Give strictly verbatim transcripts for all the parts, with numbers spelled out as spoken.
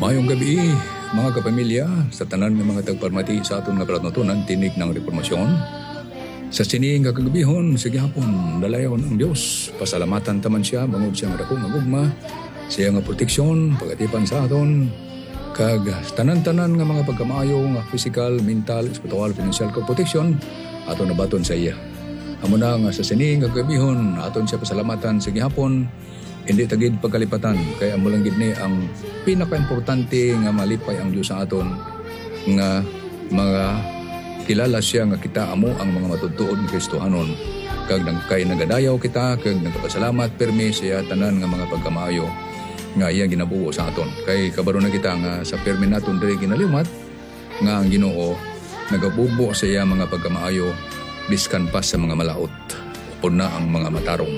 Mayong gabi, mga kapamilya, sa tanan ng mga tagparmati sa aton nga palatuntunan, tinig ng reformasyon. Sa sining nga kagabihon, sige hapon, dalayon ang Diyos. Pasalamatan taman siya, bangod siya nga dakong magugma, siya nga proteksyon, pagatipan sa aton, kag tanan-tanan nga mga pagkamaayo nga physical, mental, spiritual, financial kag proteksyon, aton nabaton sa iya. Amo na nga sa sining nga kagabihon, aton siya pasalamatan, sige hapon, hindi tagid pagkalipatan, kaya amo lang gid ni ang pinaka-importante nga malipay ang Dios sa aton nga mga kilala siya nga kita amo ang mga matudtuod ni Kristohanon. Kag nang kay nagadayaw kita kag nagpasalamat permi siya tanan nga mga pagkamaayo nga iya ginabuo sa aton. Kay kabaro na kita nga sa permi naton diri ginalimat nga ang Ginoo nagabubo sa iya mga pagkamaayo biskan pa sa mga malaot. Upod na ang mga matarong.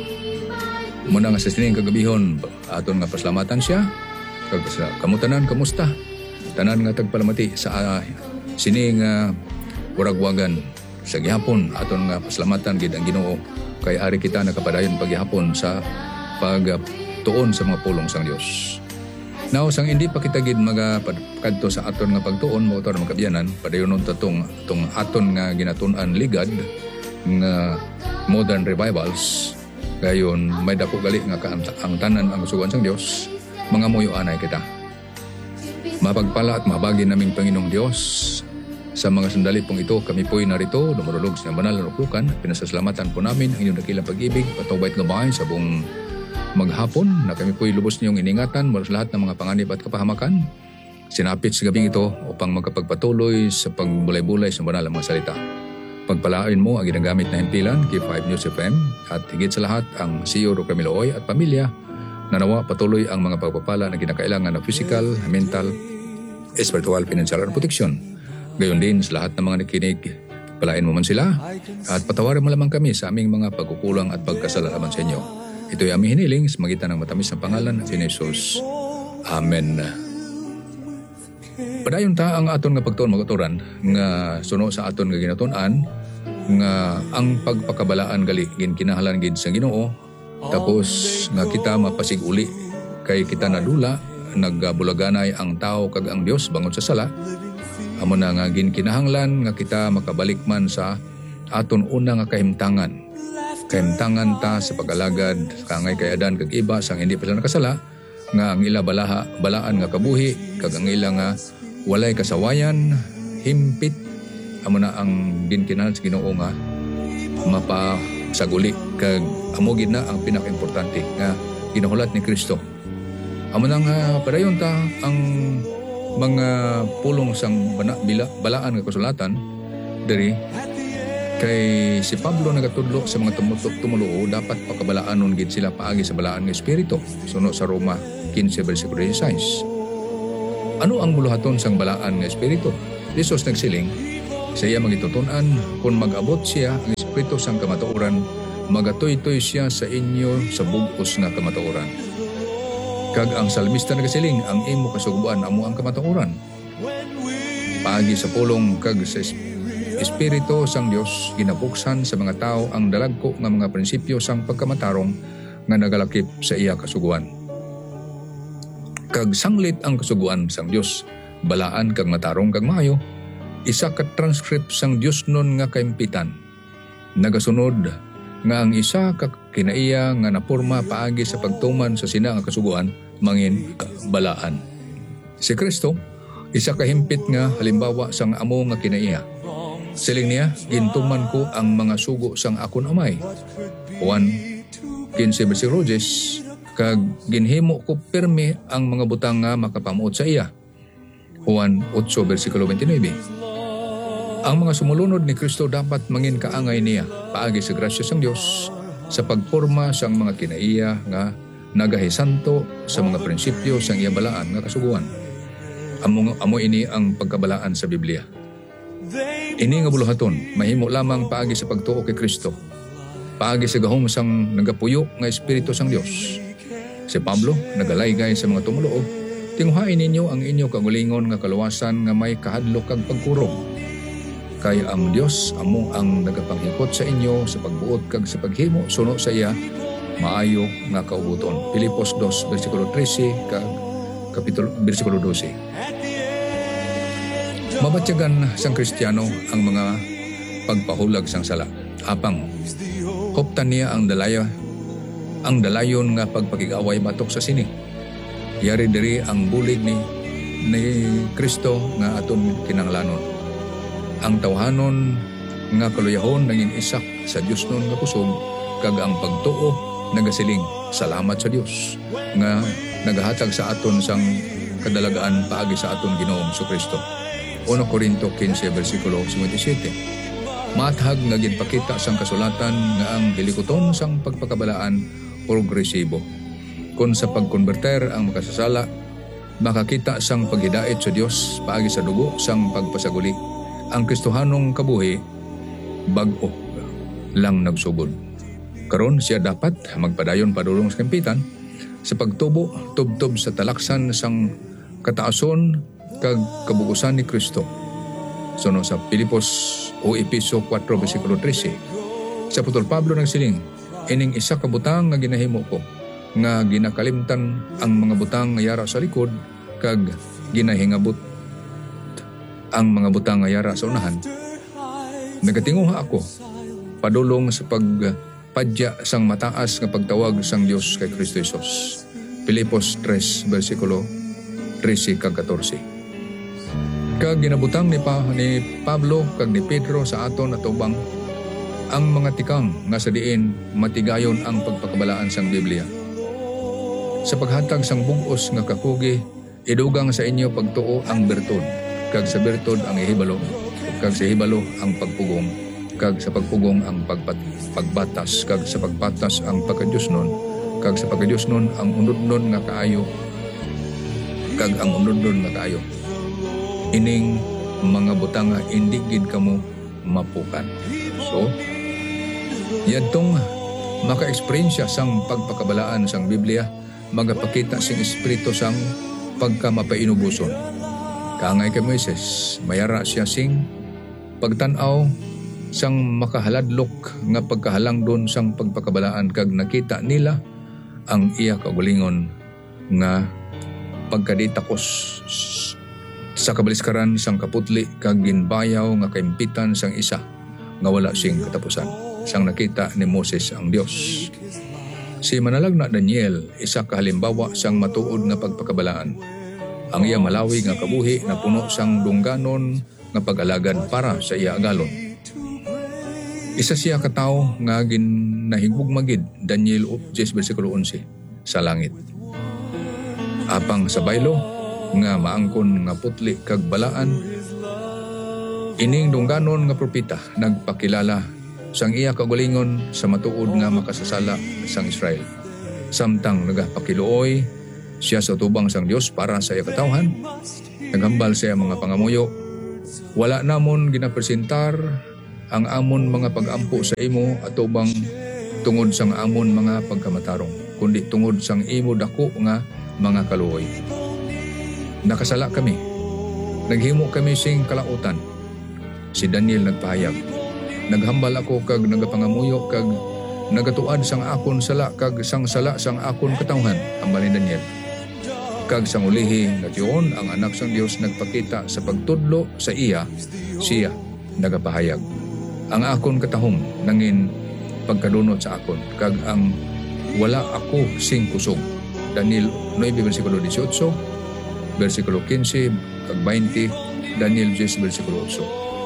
Muna nga sa sining kagabihon, aton nga pasalamatan siya. Kag sa kamutanan, kamusta? Tanan nga tagpalamati sa uh, sining uh, waragwagan sa gihapon. Aton nga pasalamatan gid ang Ginoo kay ari kita nakapadayon paghihapon sa pagtuon sa mga pulong sang Dios. Now, sang hindi pa kita gid magakadto sa aton nga pagtuon mo ito makabiyanan, padayonon tatong tong aton nga ginatun-an ligad nga modern revivals. Gayon, may dako gali nga ang tanan ang kasugan sang Dios, mga muyo anay kita. Mapagpala at mabagi naming Panginoong Dios, sa mga sandali pong ito, kami po'y narito, lumarulog sa banal na ruklukan, pinasasalamatan po namin ang inyong dakilang pag-ibig, patawbait nga bahay sa buong maghapon, na kami po'y lubos niyong iningatan mula sa lahat ng mga panganib at kapahamakan. Sinapit sa gabing ito upang magkapagpatuloy sa pagbulay-bulay sa banal ng mga salita. Pagpalain mo ang ginagamit na himpilan, K five News F M, at higit sa lahat ang C E O Roque Miloy at pamilya na nawa patuloy ang mga pagpapala na kinakailangan ng physical, mental, spiritual, financial, at protection. Gayon din sa lahat ng mga nakikinig, palain mo man sila at patawarin mo lamang kami sa aming mga pagkukulang at pagkasala laban sa inyo. Ito'y aming hiniling sa magitan ng matamis na pangalan ng Jesus. Amen. Padayon ta ang aton nga pagtuon magaturan nga suno sa aton nga ginatun-an nga ang pagpakabalaan gali gin kinahanglan gid sa Ginoo tapos nga kita mapasig uli kay kita nadula nagbulaganay ang tao kag ang Dios bangod sa sala. Amo na nga gin kinahanglan nga kita makabalik man sa aton una nga kahimtangan. Kahimtangan ta sa pag-alagad kangay kay Adan kag iba sang hindi pa sila nakasala nga ang ila balaha balaan nga kabuhi kag ang ila nga walay kasawayan himpit. Amo na ang ginkinahanglan sa Ginoo nga mapasaguli kag amo gid na ang pinaka-importante nga ginahulat ni Kristo. Amo na nga padayon ta ang mga pulong sang bana, bila, balaan nga kasulatan diri kay si Pablo nagatudlo sa mga tumuluo dapat pakabalaanon gid sila paagi sa balaan nga espiritu suno sa Roma fifteen versikulo sixteen. Ano ang buluhaton sang balaan nga espiritu? Jesus nagsiling sa iya magitutunan kung mag-abot siya ang espiritu sang kamatuoran, magatoy-toy siya sa inyo sa bugos nga kamatuoran. Kag ang salmista nagasiling, ang imo kasuguan amo ang kamatuoran. Paagi sa pulong kag sa espiritu sang Dios ginabuksan sa mga tao ang dalagko nga mga prinsipyo sang pagkamatarong nga nagalakip sa iya kasuguan. Kag sanglit ang kasuguan sang Dios, balaan kag matarong kag maayo. Isa ka transcript sang Dios nun nga kaimpitan. Nagasunod nga ang isa ka kinaiya nga naporma paagi sa pagtuman sa sina nga kasuguan mangin balaan. Si Kristo isa ka himpit nga halimbawa sang amo nga kinaiya. Siling niya, gintuman ko ang mga sugo sang akon amay. Juan fifteen versikulo ten, kag ginhimo ko pirmi ang mga butang nga makapamuot sa iya. Juan eight versikulo twenty-nine. Ang mga sumulunod ni Kristo dapat mangin kaangay niya paagi sa grasya sang Dios sa pagporma sang mga kinaiya nga nagahisanto sa mga prinsipyo sang iya balaan nga kasuguan. Amo, amo ini ang pagkabalaan sa Biblia. Ini nga buluhaton mahimo lamang paagi sa pagtuo kay Kristo. Paagi sa gahom sang nagapuyo nga espiritu sang Dios. Si Pablo nagalaygay sa mga tumuluo, tinguhain ninyo ang inyo kagulingon nga kaluwasan nga may kahadlok kag pagkurong. Kay ang Dios amo ang nagapanghikot sa inyo sa pagbuot kag sa paghimo suno sa iya maayo nga kaubuton. Pilipos two versikulo thirteen kag kapitulo bersikulo twelve. Mabatyagan sang Kristiyano ang mga pagpahulag sang sala. Apang hoptan niya ang dalaya ang dalayon nga pagpakigaway batok sa sini. Yari diri ang bulig ni ni Kristo nga aton kinanglanon. Ang tawhanon nga kaluyahon nangin isak sa Dios nun nga kusog kag ang pagtuo nagasiling salamat sa Dios nga nagahatag sa aton sang kadalagaan paagi sa aton Ginoong Kristo. Una Korinto fifteen bersikulo twenty-seven. Mathag nga ginpakita sang kasulatan nga ang hilikoton sang pagpakabalaan progresibo. Kung sa pagkonverter ang makasasala, makakita sang paghidait sa Dios paagi sa dugo sang pagpasaguli. Ang Kristohanong kabuhi bag-o lang nagsugod. Karon siya dapat magpadayon padulong sa kampitan sa pagtubo tubtob sa talaksan sang kataason kag kabugusan ni Kristo. Suno sa Pilipos o Episo four bersikulo thirteen. Sa Apostol Pablo nagsiling, ining isa ka butang nga ginahimo ko, nga ginakalimtan ang mga butang nga yara sa likod kag ginahingabot ang mga butang nga yara sa unahan. Nagatinguha ako padulong sa pagpadya sang mataas nga pagtawag sang Dios kay Kristo Jesus. Pilipos three bersikulo thirteen kag fourteen. Kag ginabutang ni, pa, ni Pablo kag ni Pedro sa aton atubang ang mga tikang nga sa diin matigayon ang pagpakabalaan sang Biblia. Sa paghatag sang bugos nga kakugi, idugang sa inyo pagtuo ang bertod, kag sa bertod ang ihibalo, kag sa hibalo ang pagpugong, kag sa pagpugong ang pagpat, pagbatas, kag sa pagbatas ang pagkadyusnon, kag sa pagkadyusnon ang unudnon nga kaayo, kag ang unudnon nga kaayo. Ining mga butang nga hindi gid kamo mapukan. So, yadtong maka-eksperyensya sang pagpakabalaan sang Biblia, magapakita sing espiritu sang pagkamapainubuson. Kaangay kay Moises, mayara siya sing pagtan-aw sang makahaladlok nga pagkahalang doon sang pagpakabalaan kag nakita nila ang iya kaugalingon nga pagkaditakos sa kabaliskaran sang kaputli kag ginbayaw nga kaimpitan sang isa nga wala sing katapusan. Sang nakita ni Moses ang Dios. Si manalagna Daniel, isa ka halimbawa sang matuod nga pagpakabalaan. Ang iya malawi nga kabuhi na puno sang dungganon nga pag-alagad para sa iya agalon. Isa siya ka tawo nga ginahigug magid, Daniel ten bersikulo eleven, sa langit. Apang sa baylo nga maangkon nga putli kag balaan, ining dungganon nga propeta nagpakilala sang iya kaugalingon sa matuod nga makasasala sang Israel. Samtang nagapakiluoy siya sa tubang sang Dios para sa iya katawhan, naghambal siya mga pangamuyo, wala namon ginapresentar ang amon mga pag-ampo sa imo atubang tungod sang amon mga pagkamatarong, kundi tungod sang imo dako nga mga kaluoy. Nakasala kami, naghimo kami sing kalautan. Si Daniel nagpahayag, naghambal ako kag nagapangamuyo kag nagatuad sang akon sala kag sang sala sang akon katawhan, hambal ni Daniel. Kag sang ulihi natiyon ang anak sang Dios nagpakita sa pagtudlo sa iya, siya nagapahayag. Ang akon katahom nangin pagkadunot sa akon kag ang wala ako sing kusog. Daniel nine bersikulo eighteen, bersikulo fifteen kag twenty, Daniel ten bersikulo eight.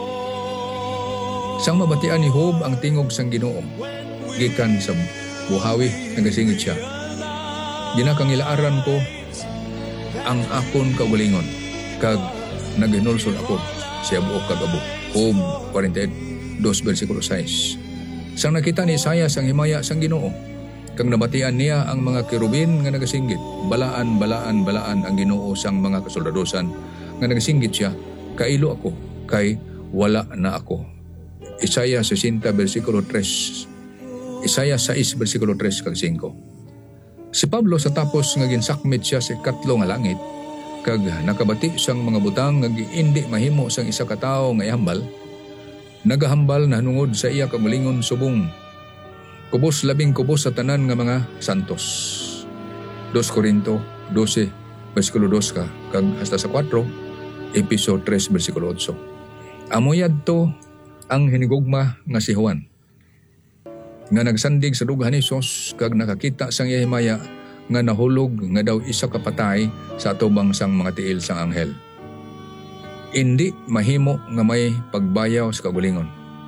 Sang mabatian ni Job ang tingog sang Ginoo, gikan sa buhawi nagasingit siya. Ginakangilaaran ko ang akon kaugalingon kag naghinulsol ako sa buok kag abo. Job forty-eight, two bersikulo six. Sang nakita ni Isaias ang himaya sang Ginoo, kag nabatian niya ang mga kerubin nga nagasinggit, balaan, balaan, balaan ang Ginoo sang mga kasoldadosan nga nagasinggit siya, kailo ako, kay wala na ako. Isaiah sixty bersikulo three. Isaiah six bersikulo three kag five. Si Pablo sa tapos nga ginsakmit siya sa katlo nga langit, kag nakabati sang mga butang nga giindi mahimo sang isa ka tawo nga ihambal, nagahambal na hanungod sa iya kamulingon subong. Kubos labing kubos sa tanan nga mga santos. two Korinto twelve versikulo dos ka, kag hasta sa four, episode three, versikulo eight. Amoyad to ang hinigugma nga si Juan, nga nagsandig sa dughan ni Hesus, kag nakakita sang Yehimaya nga nahulog nga daw isa ka patay sa atubang sang mga tiil sang anghel. Indi mahimo nga may pagbayaw sa kagulingon.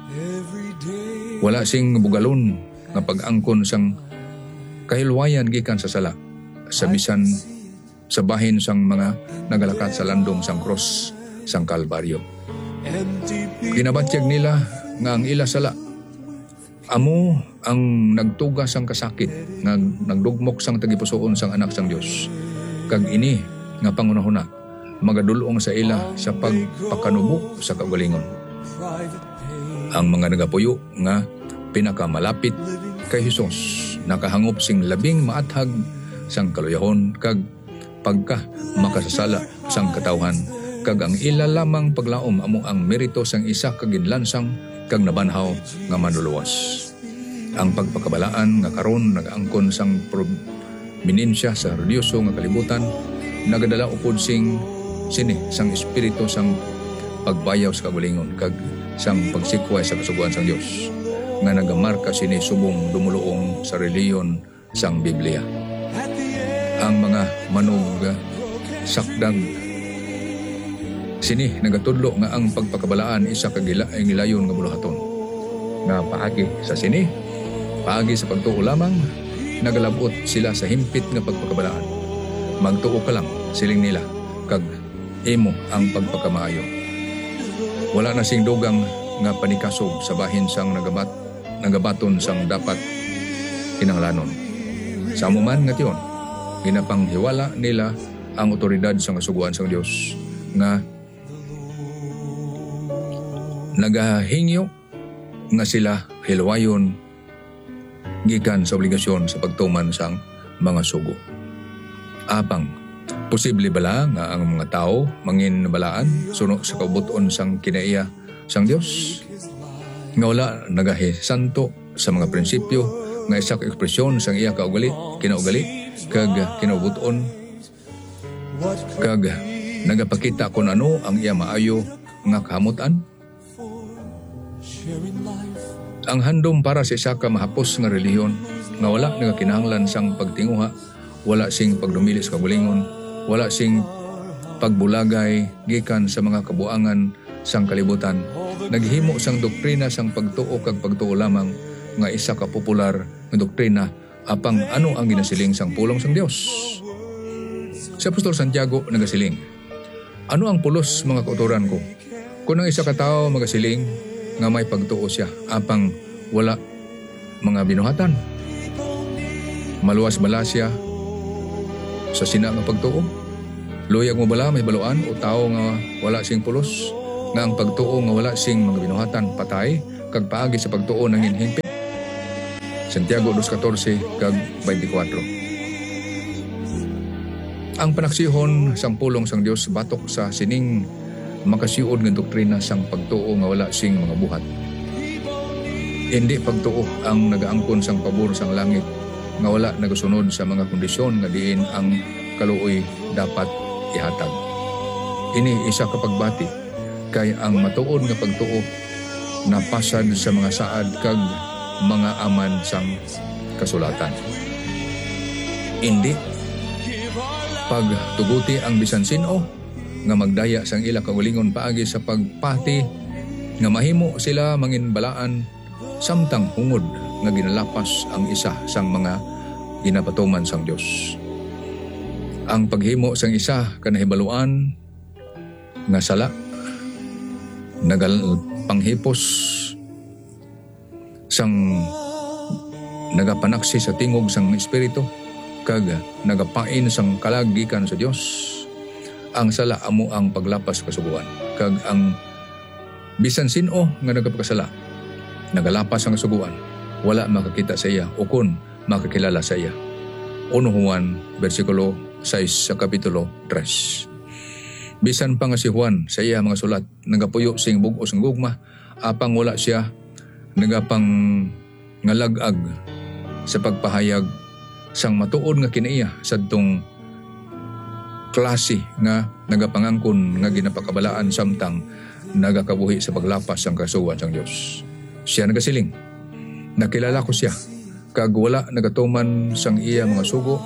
Wala sing bugalon nga pag-angkon sang kahilwayan gikan sa sala, sa bisan sa bahin sang mga nagalakat sa landong sang cross sang Kalbaryo. Ginabatyag nila nga ang ila sala amo ang nagtugas sang kasakit, nga nagdugmok sang tagipusoon sang anak sang Dios. Kag ini nga pangunahuna magadulong sa ila sa pagpakanubo sa kagalingon. Ang mga nagapuyo nga pinakamalapit kay Hesus nakahangop sing labing maathag sang kaluyahon kag pagka makasasala sang katawhan, kag ang ila lamang paglaom amo ang merito sang isa ka ginlansang kag nabanhaw nga manluluwas. Ang pagpakabalaan nga karon nagaangkon sang prominensya sa religyoso nga kalibutan nagadala upod sing sini sang espiritu sang pagbayaw sa kagulingon kag sang pagsikway sa kasuguan sang Dios nga nagamarka sini subong dumuluong sa reliyon sang Biblia. Ang mga manog sakdag sini nagatudlo nga ang pagpakabalaan isa ka gilayon nga buluhaton nga paagi sa sini paagi sa pagtuo lamang nagalabot sila sa himpit nga pagpakabalaan. Magtuo ka lang siling nila kag imo ang pagpakamaayo. Wala na sing dugang nga panikasog sa bahin sang nagabat nagabaton sang dapat kinahanglanon. Sa amuman nga tiyon ginapanghiwala nila ang otoridad sa kasuguan sang Dios nga nagahingyo nga sila hilwayon gikan sa obligasyon sa pagtuman sang mga sugo. Apang posible bala nga ang mga tao mangin balaan suno sa kabuton sang kinaiya sang Dios nga wala nagahi santo sa mga prinsipyo nga isa ka ekspresyon sang iya kaugali kinaugali kag kinabuton kag nagapakita kung ano ang iya maayo nga kahamutan. Ang handom para sa isa ka mahapos nga relihiyon nga wala nagakinahanglan sang pagtinguha, wala sing pagdumili sa kagulingon, wala sing pagbulagay gikan sa mga kabuangan sang kalibutan, naghimo sang doktrina sang pagtuo kag pagtuo lamang nga isa ka popular nga doktrina apang ano ang ginasiling sang pulong sang Dios. Si Apostol Santiago nagasiling, ano ang pulos mga kauturan ko? Kung ang isa ka tao magasiling nga may pagtuo siya apang wala mga binuhatan, maluwas bala siya sa sina nga pagtuo? Luyag mo bala may baluan o tao nga wala sing pulos nga ang pagtuo nga wala sing mga binuhatan patay kag paagi sa pagtuo nang hinhimpit? Santiago two fourteen kag twenty-four. Ang panaksihon sang pulong sang Dios batok sa sining makasiud nga doktrina sang pagtuo nga wala sing mga buhat. Hindi pagtuo ang nagaangkon sang pabor sang langit nga wala nagasunod sa mga kondisyon nga diin ang kaluoy dapat ihatag. Ini isa ka pagbati kay ang matuod nga pagtuo napasad sa mga saad kag mga aman sang kasulatan. Hindi pagtuguti ang bisan sino nga magdaya sang ila kaulingon paagi sa pagpati nga mahimo sila manginbalaan samtang hungod nga ginalapas ang isa sang mga ginapatuman sang Dios. Ang paghimo sang isa kanahibaluan nga sala nagalpanghipos sang nagapanaksi sa tingog sang espiritu kag nagapain sang kalagikan sa Dios. Ang sala amo ang paglapas kasuguan kag ang bisan sino nga nagapakasala nagalapas ang kasuguan wala makakita sa iya o kun makakilala sa iya. First Juan versikulo six sa kapitulo three. Bisan pa nga si Juan sa iya mga sulat nagapuyo sing bug-os ng gugma apang wala siya nagapang ngalag-ag sa pagpahayag sang matuod nga kinaiya sadtong klase nga nagapangangkon nga ginapakabalaan samtang nagakabuhi sa paglapas ang kasuwan sang Dios. Siya nagasiling, nakilala ko siya, kag wala nagatuman sang iya mga sugo.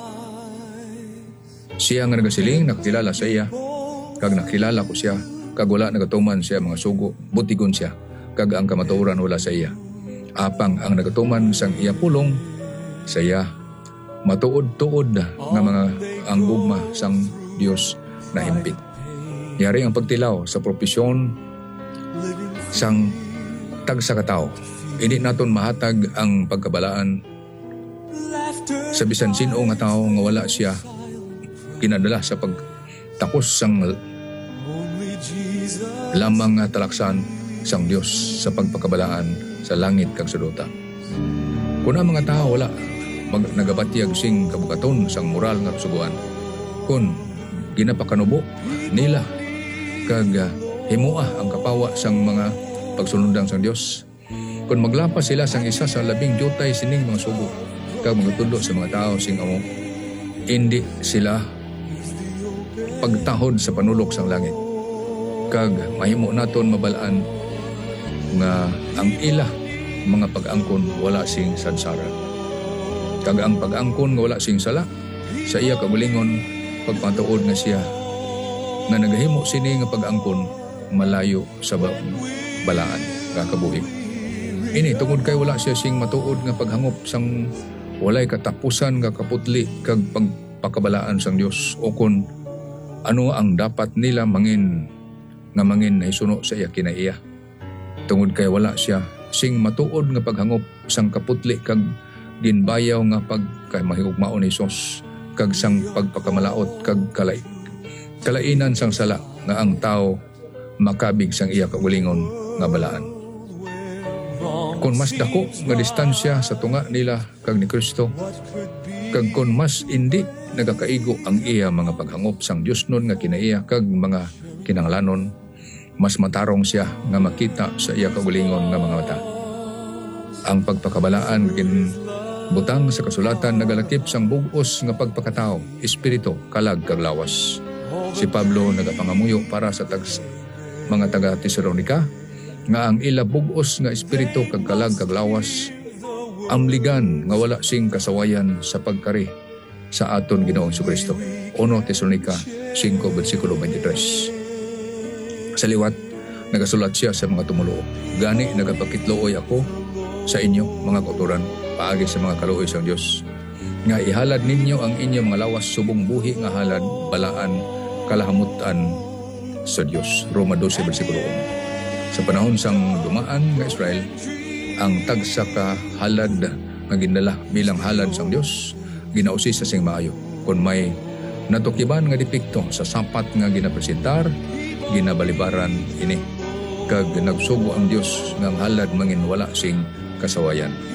Siya nga nagasiling, nakilala sa iya, kag nakilala ko siya, kag wala nagatuman siya mga sugo, butigon siya, kag ang kamatuoran wala sa iya. Apang ang nagatuman sang iya pulong, sa iya matuod-tuod nga mga ang gugma sang Dios na himpit. Yari ang pagtilaw sa propesyon sang tag sa katao. Hindi naton mahatag ang pagkabalaan sa bisan sino nga tao nga wala siya kinadala sa pagtakos sang lamang nga talaksan sang Dios sa pagpakabalaan sa langit kag sa duta. Kung ang mga tao wala mag nagabatyag sing kabukaton sang moral nga kasuguan, kun ginapakanubo nila kag uh, himua ang kapawa sang mga pagsunodang sang Dios, kun maglapas sila sang isa sa labing jutay sining mga sugo kag magtulo sa mga tao sing amo, hindi sila pagtahod sa panulok sang langit, kag mahimo naton mabalaan nga ang ila mga pag-angkon wala sing sadsara, kag ang pag-angkon nga wala sing sala sa iya kabulingon pagpatuod nga siya nga nagahimo sini nga pag-angkon malayo sa balaan kakabuhi. Ini tungod kay wala siya sing matuod nga paghangop sang walay katapusan nga kaputli kag pagpakabalaan sang Dios, o kun ano ang dapat nila mangin nga mangin naisuno sa iya kinaiya. Tungod kay wala siya sing matuod nga paghangop sang kaputli kag ginbayaw nga pagkay mahigugmaon ni Hesus kag sang pagpakamalaot kag kalay kalainan sang sala nga ang tao makabig sang iya kaulingon nga balaan. Kung mas dako nga distansya sa tunga nila kag ni Kristo, kag kung mas indi nagakaigo ang iya mga paghangop sang Dios nun nga kinaiya kag mga kinanglanon, mas matarong siya nga makita sa iya kaulingon nga mga mata. Ang pagpakabalaan gin butang sa kasulatan nagalakip sang bug-os nga pagpakatao, espiritu, kalag kag lawas. Si Pablo nagapangamuyo para sa tags, mga taga Tesalonica nga ang ila bug-os nga espiritu kag kalag kag lawas amligan nga wala sing kasawayan sa pagkari sa aton Ginoong Jesucristo. Una Tesalonica five versikulo twenty-three. Sa liwat nagasulat siya sa mga tumuluo, gani nagapakitluoy ako sa inyo mga kauturan paagi sa mga kaluoy sang Dios nga ihalad ninyo ang inyong mga lawas subong buhi nga halad balaan kalahamutan sa Dios. Roma twelve versikulo one. Sa panahon sang dumaan nga Israel, ang tagsa ka halad nga ginala bilang halad sang Dios ginausi sa sing maayo. Kung may natukiban nga depekto sa sapat nga ginapresentar, ginabalibaran ini kag nagsugo ang Dios nga ang halad mangin wala sing kasawayan.